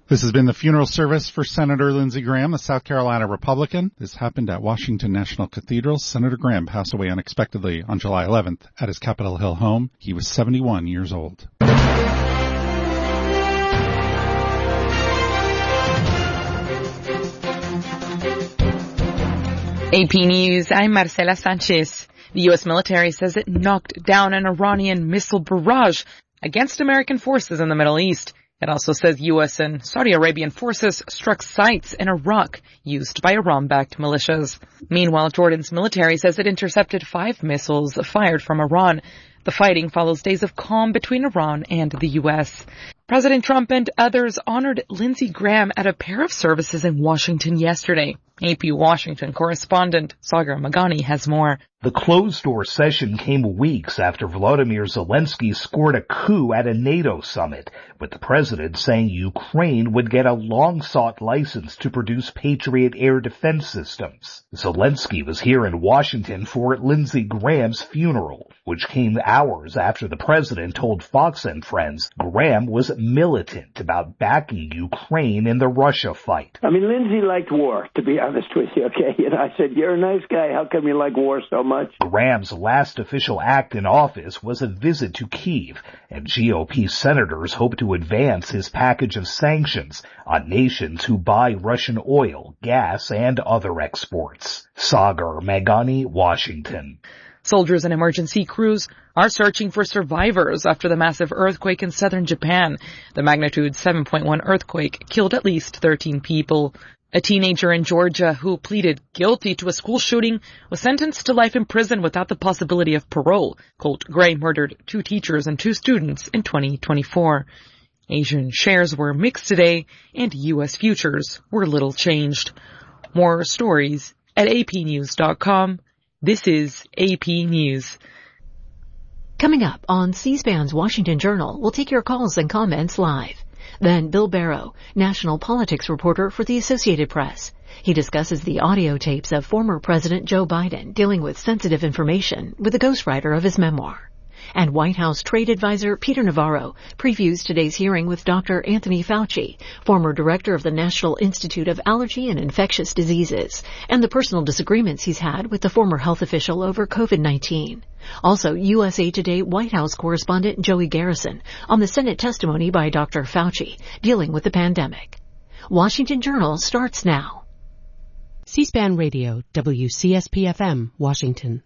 This has been the funeral service for Senator Lindsey Graham, a South Carolina Republican. This happened at Washington National Cathedral. Senator Graham passed away unexpectedly on July 11th at his Capitol Hill home. He was 71 years old. AP News, I'm Marcela Sanchez. The U.S. military says it knocked down an Iranian missile barrage against American forces in the Middle East. It also says U.S. and Saudi Arabian forces struck sites in Iraq used by Iran-backed militias. Meanwhile, Jordan's military says it intercepted 5 missiles fired from Iran. The fighting follows days of calm between Iran and the U.S. President Trump and others honored Lindsey Graham at a pair of services in Washington yesterday. AP Washington correspondent Sagar Magani has more. The closed-door session came weeks after Volodymyr Zelensky scored a coup at a NATO summit, with the president saying Ukraine would get a long-sought license to produce Patriot air defense systems. Zelensky was here in Washington for Lindsey Graham's funeral, which came hours after the president told Fox and Friends Graham was militant about backing Ukraine in the Russia fight. I mean, Lindsey liked war, to be honest with you, okay? And I said, you're a nice guy. How come you like war so much? Graham's last official act in office was a visit to Kyiv, and GOP senators hope to advance his package of sanctions on nations who buy Russian oil, gas, and other exports. Sagar Magani, Washington. Soldiers and emergency crews are searching for survivors after the massive earthquake in southern Japan. The magnitude 7.1 earthquake killed at least 13 people. A teenager in Georgia who pleaded guilty to a school shooting was sentenced to life in prison without the possibility of parole. Colt Gray murdered 2 teachers and 2 students in 2024. Asian shares were mixed today, and U.S. futures were little changed. More stories at apnews.com. This is AP News. Coming up on C-SPAN's Washington Journal, we'll take your calls and comments live. Then Bill Barrow, national politics reporter for the Associated Press. He discusses the audio tapes of former President Joe Biden dealing with sensitive information with the ghostwriter of his memoir. And White House trade advisor Peter Navarro previews today's hearing with Dr. Anthony Fauci, former director of the National Institute of Allergy and Infectious Diseases, and the personal disagreements he's had with the former health official over COVID-19. Also, USA Today White House correspondent Joey Garrison on the Senate testimony by Dr. Fauci dealing with the pandemic. Washington Journal starts now. C-SPAN Radio, WCSP-FM, Washington.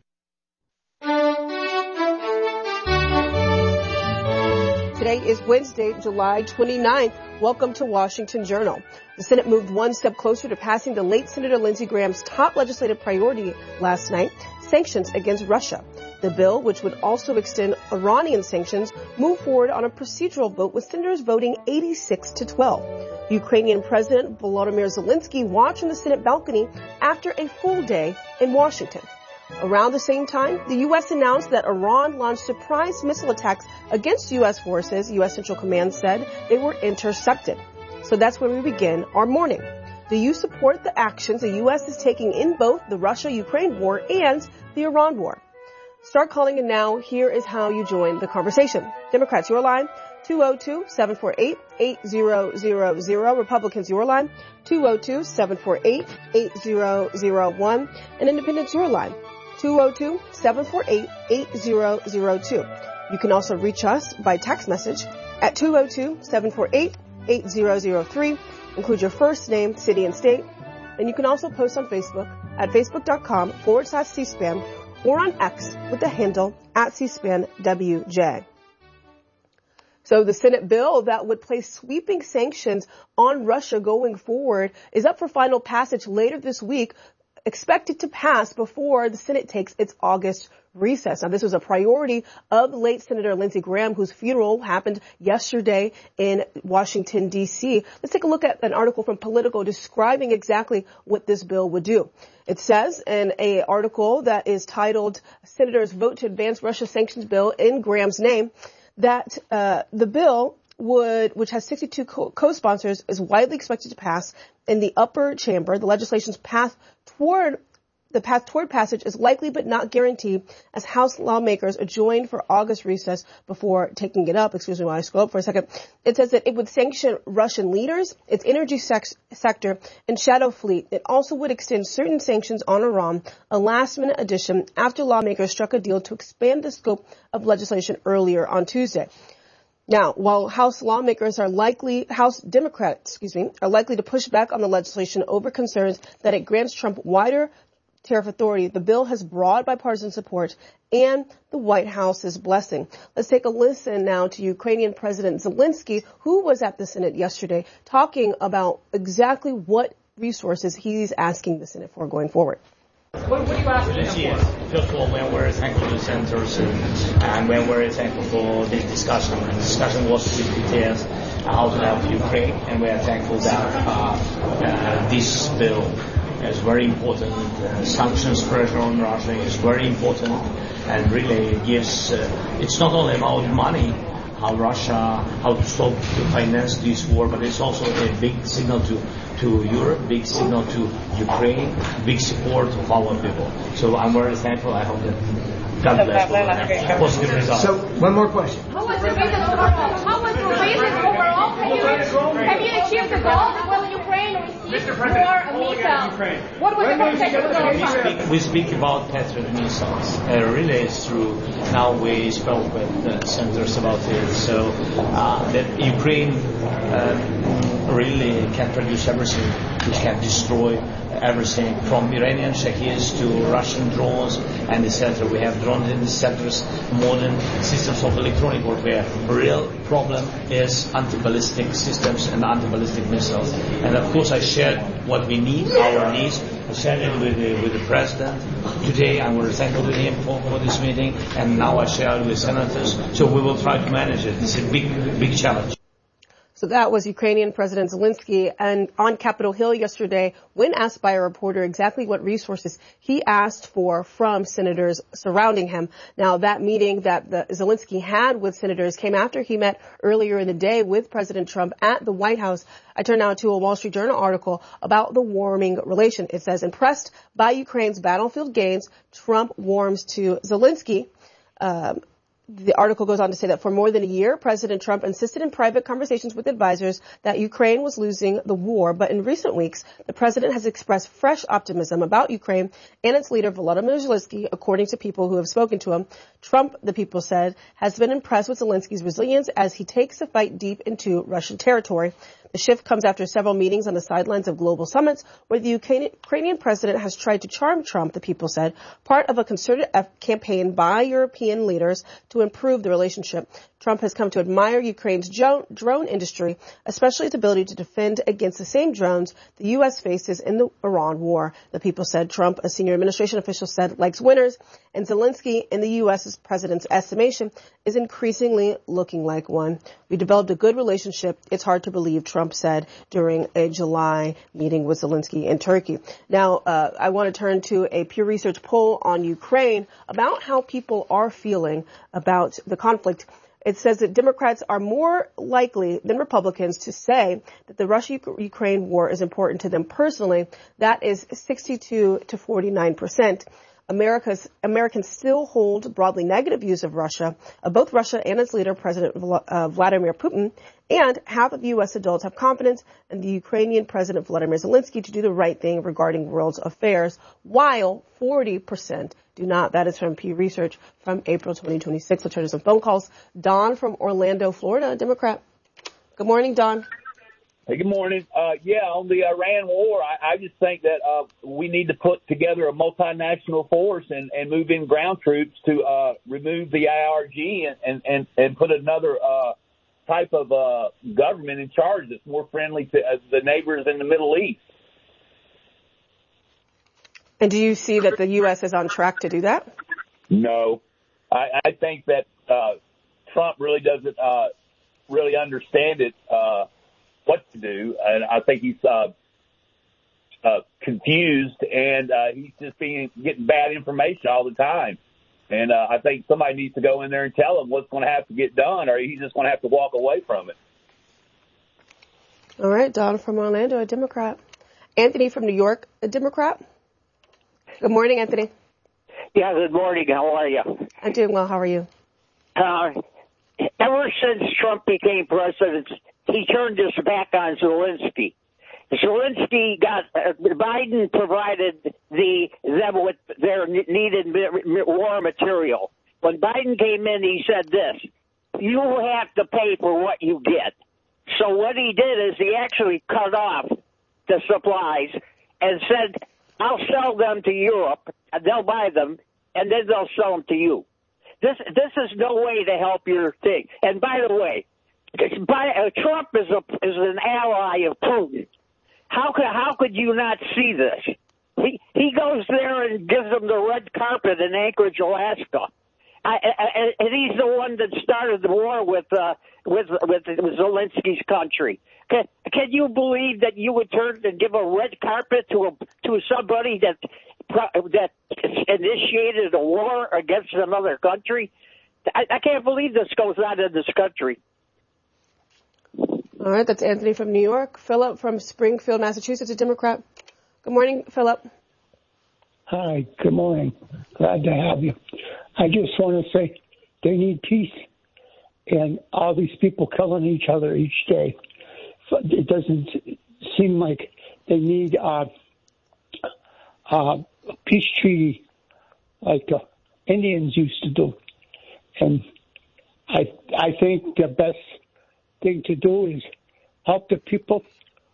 Today is Wednesday, July 29th. Welcome to Washington Journal. The Senate moved one step closer to passing the late Senator Lindsey Graham's top legislative priority last night, sanctions against Russia. The bill, which would also extend Iranian sanctions, moved forward on a procedural vote with senators voting 86-12. Ukrainian President Volodymyr Zelensky watched from the Senate balcony after a full day in Washington. Around the same time, the U.S. announced that Iran launched surprise missile attacks against U.S. forces. U.S. Central Command said they were intercepted. So that's where we begin our morning. Do you support the actions the U.S. is taking in both the Russia-Ukraine war and the Iran war? Start calling in now. Here is how you join the conversation. Democrats, your line, 202-748-8000. Republicans, your line, 202-748-8001. And Independents, your line, 202-748-8002. You can also reach us by text message at 202-748-8003. Include your first name, city, and state. And you can also post on Facebook at facebook.com/C-SPAN or on X with the handle at C-SPAN-WJ. So the Senate bill that would place sweeping sanctions on Russia going forward is up for final passage later this week, expected to pass before the Senate takes its August recess. Now, this was a priority of late Senator Lindsey Graham, whose funeral happened yesterday in Washington, D.C. Let's take a look at an article from Politico describing exactly what this bill would do. It says in an article that is titled Senators Vote to Advance Russia Sanctions Bill in Graham's name, that the bill which has 62 co-sponsors, is widely expected to pass in the upper chamber. The legislation's path toward the path toward passage is likely but not guaranteed as House lawmakers adjourned for August recess before taking it up. Excuse me while I scroll up for a second. It says that it would sanction Russian leaders, its energy sector, and shadow fleet. It also would extend certain sanctions on Iran, a last-minute addition after lawmakers struck a deal to expand the scope of legislation earlier on Tuesday. Now, while House Democrats are likely to push back on the legislation over concerns that it grants Trump wider tariff authority, the bill has broad bipartisan support and the White House's blessing. Let's take a listen now to Ukrainian President Zelensky, who was at the Senate yesterday, talking about exactly what resources he's asking the Senate for going forward. What do you ask them for? First of all, when we're thankful to the senators and when we're thankful for this discussion. And the discussion was with details how to help Ukraine, and we are thankful that this bill is very important. Sanctions pressure on Russia is very important, and really gives. It's not only about money, how to stop to finance this war, but it's also a big signal to Europe, big signal to Ukraine, big support of our people. So I'm very thankful. I hope that God bless will positive results. So one more question. How was the business overall? How was the business overall? Have you achieved the goal? Will Ukraine receive more missiles? What was the conversation? We speak about Patriot missiles. Really, it's true. Now we spoke with senators about it. So that Ukraine really can produce everything, which can destroy everything from Iranian Shahids to Russian drones and etc. We have drones in the sectors, modern systems of electronic warfare. Real problem is anti-ballistic systems and anti-ballistic missiles. And of course I shared what we need, our needs. I shared it with the President. Today I'm very thankful to him for this meeting, and now I share it with senators. So we will try to manage it. It's a big challenge. So that was Ukrainian President Zelensky. And on Capitol Hill yesterday, when asked by a reporter exactly what resources he asked for from senators surrounding him. Now, that meeting that Zelensky had with senators came after he met earlier in the day with President Trump at the White House. I turn now to a Wall Street Journal article about the warming relation. It says, impressed by Ukraine's battlefield gains, Trump warms to Zelensky. The article goes on to say that for more than a year, President Trump insisted in private conversations with advisors that Ukraine was losing the war. But in recent weeks, the president has expressed fresh optimism about Ukraine and its leader, Volodymyr Zelensky, according to people who have spoken to him. Trump, the people said, has been impressed with Zelensky's resilience as he takes the fight deep into Russian territory. The shift comes after several meetings on the sidelines of global summits where the Ukrainian president has tried to charm Trump, the people said, part of a concerted campaign by European leaders to improve the relationship. Trump has come to admire Ukraine's drone industry, especially its ability to defend against the same drones the U.S. faces in the Iran war. The people said Trump, a senior administration official, said likes winners, and Zelensky, in the U.S. president's estimation, is increasingly looking like one. We developed a good relationship. It's hard to believe, Trump said during a July meeting with Zelensky in Turkey. Now, I want to turn to a Pew Research poll on Ukraine about how people are feeling about the conflict. It says that Democrats are more likely than Republicans to say that the Russia-Ukraine war is important to them personally. That is 62 to 49%. Americans still hold broadly negative views of Russia, of both Russia and its leader, President Vladimir Putin, and half of U.S. adults have confidence in the Ukrainian President Volodymyr Zelensky to do the right thing regarding world affairs, while 40% do not. That is from Pew Research from April 2026. We'll turn to some phone calls. Don from Orlando, Florida, Democrat. Good morning, Don. Hey, good morning. On the Iran war, I just think that we need to put together a multinational force and move in ground troops to remove the IRG and put another type of government in charge that's more friendly to the neighbors in the Middle East. And do you see that the U.S. is on track to do that? No. I think that Trump really doesn't really understand it. What to do, and I think he's confused, and he's just getting bad information all the time. And I think somebody needs to go in there and tell him what's going to have to get done, or he's just going to have to walk away from it. All right, Don from Orlando, a Democrat. Anthony from New York, a Democrat. Good morning, Anthony. Yeah, good morning. How are you? I'm doing well. How are you? Ever since Trump became president, he turned his back on Zelensky. Biden provided them with their needed war material. When Biden came in, he said this: you have to pay for what you get. So what he did is he actually cut off the supplies and said, I'll sell them to Europe, and they'll buy them, and then they'll sell them to you. This is no way to help your thing. And by the way, Trump is an ally of Putin. How could you not see this? He goes there and gives them the red carpet in Anchorage, Alaska. And he's the one that started the war with Zelensky's country. Can you believe that you would turn and give a red carpet to somebody that initiated a war against another country? I can't believe this goes on in this country. All right, that's Anthony from New York. Philip from Springfield, Massachusetts, a Democrat. Good morning, Philip. Hi, good morning. Glad to have you. I just want to say they need peace, and all these people killing each other each day. It doesn't seem like they need a peace treaty like the Indians used to do. And I think the best thing to do is help the people.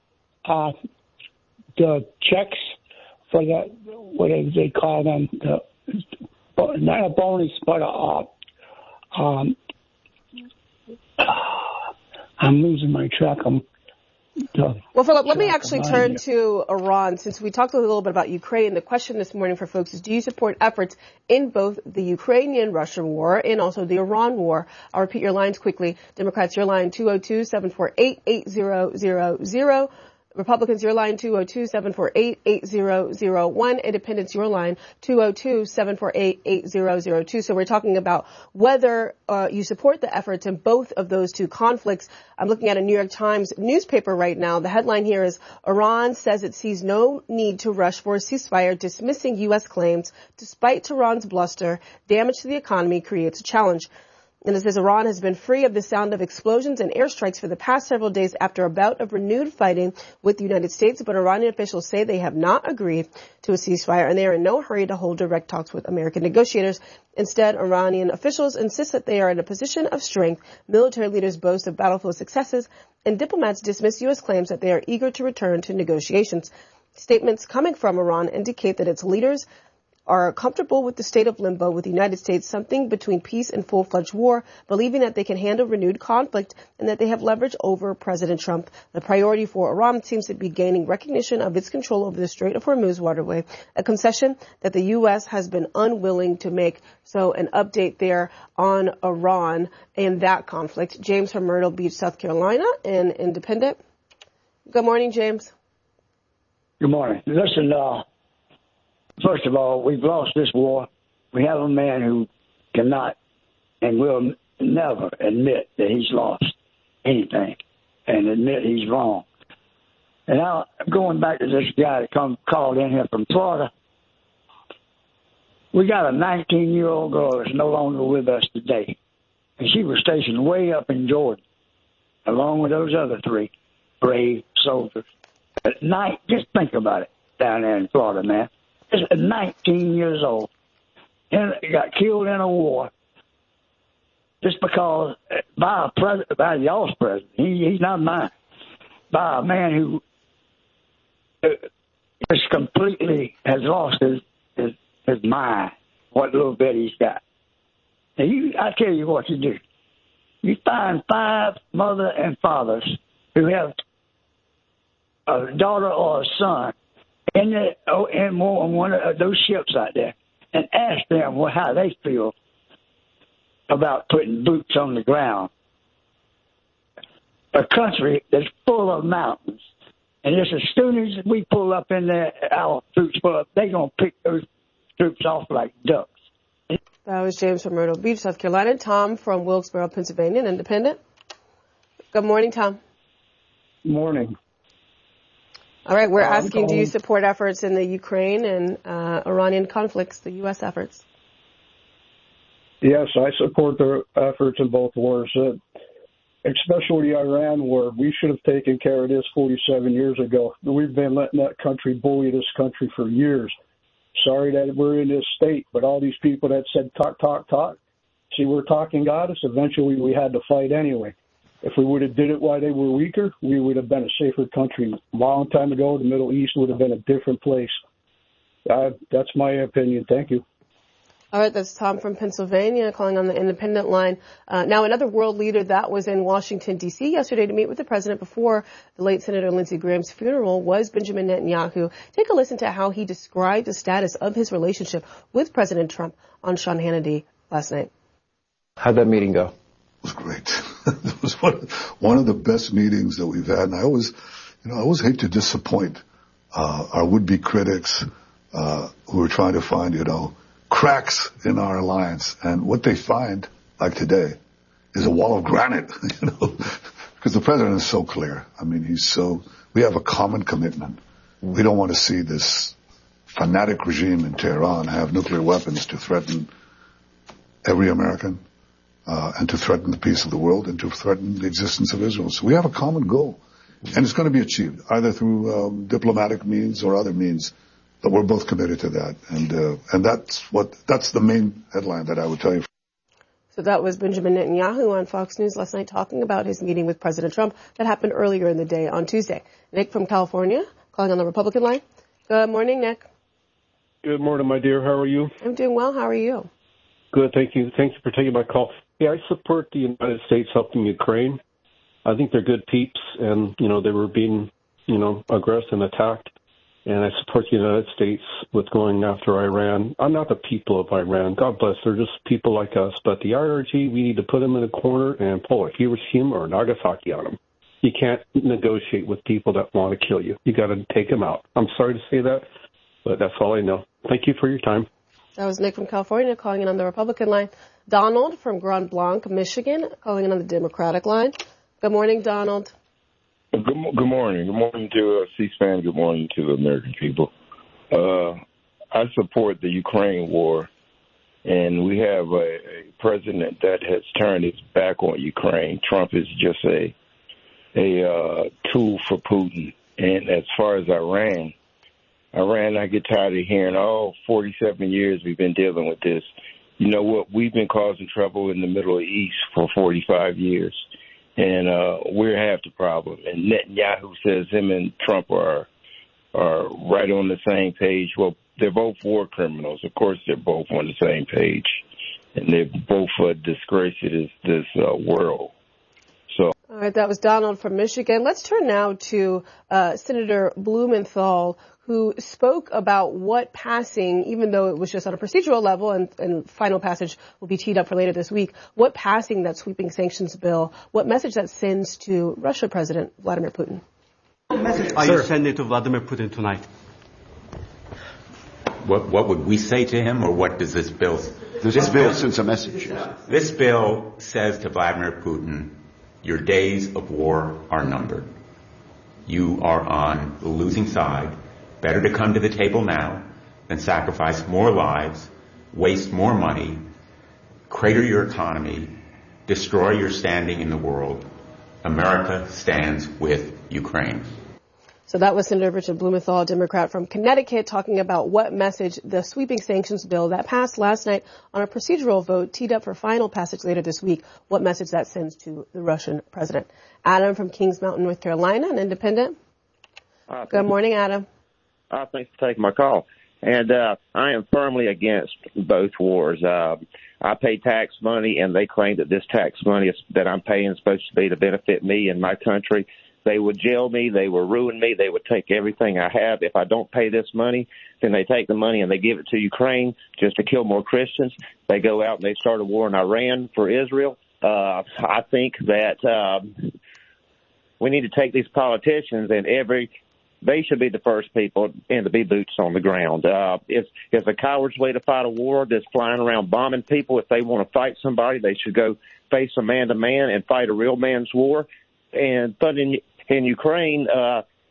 The checks for the, what do they call them? Not a bonus, but I'm losing my track. Well, Philip, let me actually turn to Iran. Since we talked a little bit about Ukraine, the question this morning for folks is, do you support efforts in both the Ukrainian-Russia war and also the Iran war? I'll repeat your lines quickly. Democrats, your line 202-748-8000. Republicans, your line 202-748-8001. Independents, your line 202-748-8002. So we're talking about whether you support the efforts in both of those two conflicts. I'm looking at a New York Times newspaper right now. The headline here is, Iran says it sees no need to rush for a ceasefire, dismissing U.S. claims. Despite Tehran's bluster, damage to the economy creates a challenge. And it says Iran has been free of the sound of explosions and airstrikes for the past several days after a bout of renewed fighting with the United States. But Iranian officials say they have not agreed to a ceasefire and they are in no hurry to hold direct talks with American negotiators. Instead, Iranian officials insist that they are in a position of strength. Military leaders boast of battlefield successes, and diplomats dismiss U.S. claims that they are eager to return to negotiations. Statements coming from Iran indicate that its leaders are comfortable with the state of limbo with the United States, something between peace and full-fledged war, believing that they can handle renewed conflict and that they have leverage over President Trump. The priority for Iran seems to be gaining recognition of its control over the Strait of Hormuz waterway, a concession that the U.S. has been unwilling to make. So an update there on Iran and that conflict. James from Myrtle Beach, South Carolina, an independent. Good morning, James. Good morning. Listen, first of all, we've lost this war. We have a man who cannot and will never admit that he's lost anything and admit he's wrong. And now, going back to this guy that called in here from Florida, we got a 19-year-old girl that's no longer with us today. And she was stationed way up in Jordan, along with those other three brave soldiers. At night, just think about it down there in Florida, man. Just 19 years old, and got killed in a war just because by y'all's president. He's not mine. By a man who just completely has lost his mind, what little bit he's got. And I tell you what you do. You find 5 mothers and fathers who have a daughter or a son in one of those ships out there, and ask them how they feel about putting boots on the ground. A country that's full of mountains, and just as soon as we pull up in there, our troops pull up, they're going to pick those troops off like ducks. That was James from Myrtle Beach, South Carolina. Tom from Wilkesboro, Pennsylvania, an independent. Good morning, Tom. Morning. All right, we're asking, do you support efforts in the Ukraine and Iranian conflicts, the U.S. efforts? Yes, I support the efforts in both wars, especially the Iran war. We should have taken care of this 47 years ago. We've been letting that country bully this country for years. Sorry that we're in this state, but all these people that said talk, see, we're talking got us. Eventually, we had to fight anyway. If we would have did it while they were weaker, we would have been a safer country. A long time ago, the Middle East would have been a different place. That's my opinion. Thank you. All right, that's Tom from Pennsylvania calling on the independent line. Now, another world leader that was in Washington, D.C. yesterday to meet with the president before the late Senator Lindsey Graham's funeral was Benjamin Netanyahu. Take a listen to how he described the status of his relationship with President Trump on Sean Hannity last night. How'd that meeting go? It was great. It was one of the best meetings that we've had. And I always hate to disappoint our would-be critics who are trying to find, cracks in our alliance. And what they find, like today, is a wall of granite, because the president is so clear. I mean, we have a common commitment. We don't want to see this fanatic regime in Tehran have nuclear weapons to threaten every American, and to threaten the peace of the world, and to threaten the existence of Israel. So we have a common goal, and it's going to be achieved either through diplomatic means or other means. But we're both committed to that, and that's the main headline that I would tell you. So that was Benjamin Netanyahu on Fox News last night talking about his meeting with President Trump that happened earlier in the day on Tuesday. Nick from California calling on the Republican line. Good morning, Nick. Good morning, my dear. How are you? I'm doing well. How are you? Good, thank you. Thank you for taking my call. Yeah, I support the United States helping Ukraine. I think they're good peeps, and, they were being, aggressed and attacked. And I support the United States with going after Iran. I'm not the people of Iran. God bless. They're just people like us. But the IRG, we need to put them in a corner and pull a Hiroshima or Nagasaki on them. You can't negotiate with people that want to kill you. You got to take them out. I'm sorry to say that, but that's all I know. Thank you for your time. That was Nick from California calling in on the Republican line. Donald from Grand Blanc, Michigan, calling in on the Democratic line. Good morning, Donald. Good morning. Good morning to C-SPAN. Good morning to the American people. I support the Ukraine war, and we have a president that has turned his back on Ukraine. Trump is just a tool for Putin. And as far as Iran, I get tired of hearing, 47 years we've been dealing with this. You know what? We've been causing trouble in the Middle East for 45 years. And we're half the problem. And Netanyahu says him and Trump are right on the same page. Well, they're both war criminals. Of course, they're both on the same page. And they're both a disgrace to this world. So. All right, that was Donald from Michigan. Let's turn now to Senator Blumenthal, who spoke about what passing, even though it was just on a procedural level and final passage will be teed up for later this week, what passing that sweeping sanctions bill, what message that sends to Russia President Vladimir Putin? What message are you sending to Vladimir Putin tonight? What would we say to him, or what does this bill? This bill sends a message. This bill says to Vladimir Putin, your days of war are numbered. You are on the losing side. Better to come to the table now than sacrifice more lives, waste more money, crater your economy, destroy your standing in the world. America stands with Ukraine. So that was Senator Richard Blumenthal, a Democrat from Connecticut, talking about what message the sweeping sanctions bill that passed last night on a procedural vote, teed up for final passage later this week, what message that sends to the Russian president. Adam from Kings Mountain, North Carolina, an independent. Good morning, Adam. Thanks for taking my call. And I am firmly against both wars. I pay tax money, and they claim that this tax money that I'm paying is supposed to be to benefit me and my country. They would jail me. They would ruin me. They would take everything I have. If I don't pay this money, then they take the money and they give it to Ukraine just to kill more Christians. They go out and they start a war in Iran for Israel. I think that we need to take these politicians and they should be the first people and to be boots on the ground. It's a coward's way to fight a war that's flying around bombing people. If they want to fight somebody, they should go face a man-to-man and fight a real man's war. But in Ukraine,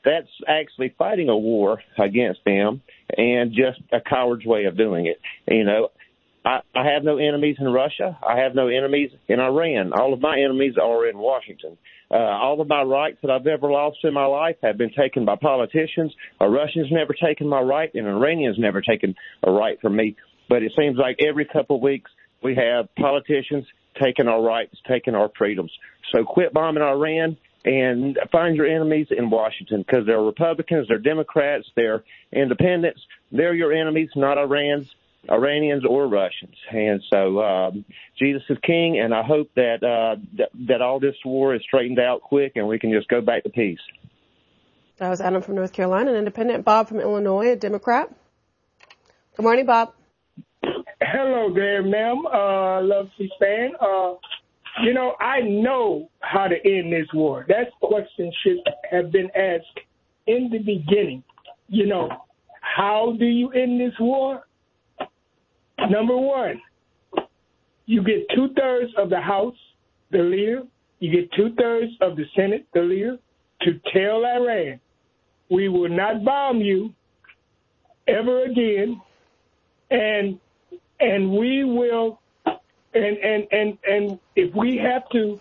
that's actually fighting a war against them and just a coward's way of doing it. You know, I have no enemies in Russia. I have no enemies in Iran. All of my enemies are in Washington. All of my rights that I've ever lost in my life have been taken by politicians. A Russian's never taken my right, and an Iranian's never taken a right from me. But it seems like every couple of weeks we have politicians taking our rights, taking our freedoms. So quit bombing Iran and find your enemies in Washington, because they're Republicans, they're Democrats, they're independents. They're your enemies, not Iranians or Russians. And so Jesus is king, and I hope that that all this war is straightened out quick and we can just go back to peace. That was Adam from North Carolina, an independent. Bob from Illinois, a Democrat. Good morning, Bob. Hello there, ma'am. Love C-SPAN. You know, I know how to end this war. That question should have been asked in the beginning. You know, how do you end this war? Number one, you get 2/3 of the House, the leader. You get 2/3 of the Senate, the leader, to tell Iran, we will not bomb you ever again, and we will, and if we have to,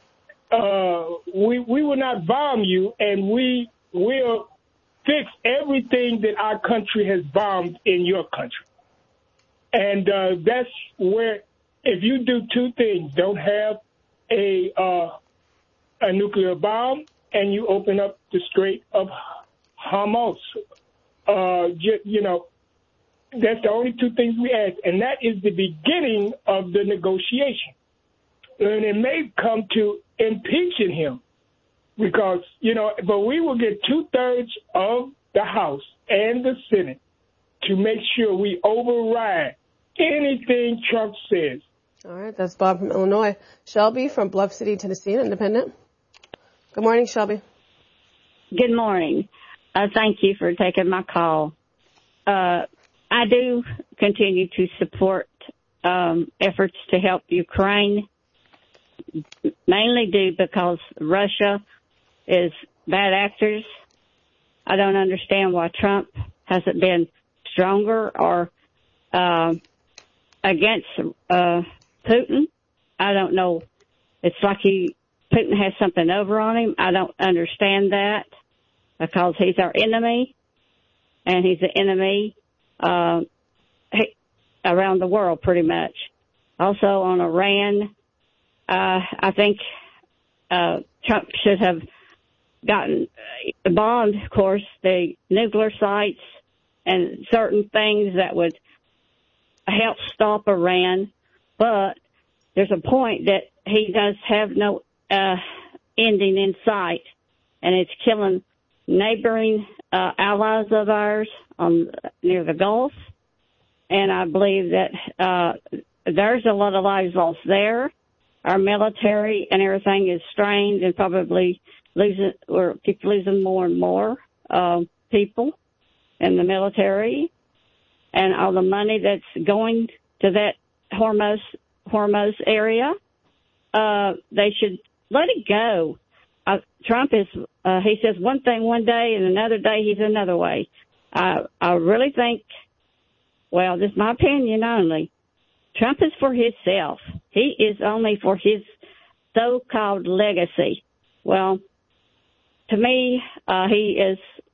we will not bomb you, and we will fix everything that our country has bombed in your country. And that's where, if you do two things, don't have a nuclear bomb, and you open up the Strait of Hormuz, you know, that's the only two things we ask, and that is the beginning of the negotiation. And it may come to impeaching him, because, you know, but we will get 2/3 of the House and the Senate to make sure we override anything Trump says. All right, that's Bob from Illinois. Shelby from Bluff City, Tennessee, independent. Good morning, Shelby. Good morning. Thank you for taking my call. I do continue to support efforts to help Ukraine, mainly due because Russia is bad actors. I don't understand why Trump hasn't been stronger or against Putin. I don't know. It's like Putin has something over on him. I don't understand that, because he's our enemy, and he's an enemy around the world pretty much. Also on Iran, I think Trump should have gotten bombed, of course, the nuclear sites and certain things that would help stop Iran. But there's a point that he does have no ending in sight, and it's killing neighboring allies of ours near the Gulf. And I believe that there's a lot of lives lost there. Our military and everything is strained and probably keep losing more and more people in the military, and all the money that's going to that Hormuz area. They should let it go. Trump is, he says one thing one day and another day he's another way. I really think, well, this is my opinion only, Trump is for himself. He is only for his so-called legacy. Well, to me, he is,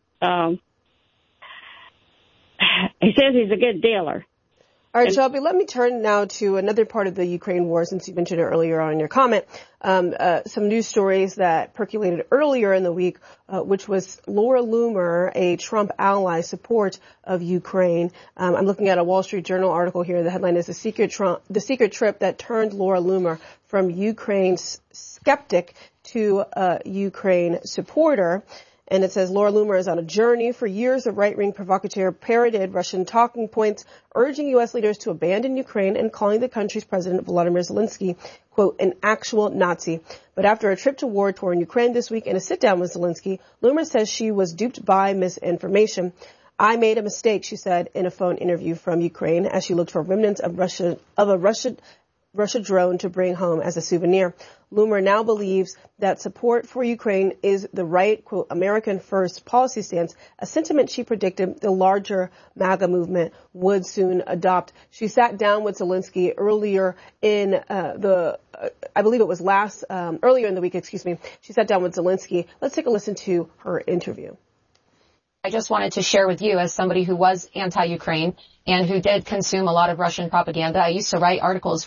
he says he's a good dealer. All right, Shelby, let me turn now to another part of the Ukraine war, since you mentioned it earlier on in your comment. Some news stories that percolated earlier in the week, which was Laura Loomer, a Trump ally, support of Ukraine. I'm looking at a Wall Street Journal article here. The headline is the secret trip that turned Laura Loomer from Ukraine's skeptic to a Ukraine supporter. And it says Laura Loomer is on a journey. For years, the right-wing provocateur parroted Russian talking points, urging U.S. leaders to abandon Ukraine and calling the country's president, Volodymyr Zelensky, quote, an actual Nazi. But after a trip to war-torn Ukraine this week and a sit-down with Zelensky, Loomer says she was duped by misinformation. I made a mistake, she said in a phone interview from Ukraine, as she looked for remnants of Russia drone to bring home as a souvenir. Loomer now believes that support for Ukraine is the right, quote, American first policy stance, a sentiment she predicted the larger MAGA movement would soon adopt. She sat down with Zelensky earlier in I believe it was earlier in the week, She sat down with Zelensky. Let's take a listen to her interview. I just wanted to share with you, as somebody who was anti-Ukraine and who did consume a lot of Russian propaganda, I used to write articles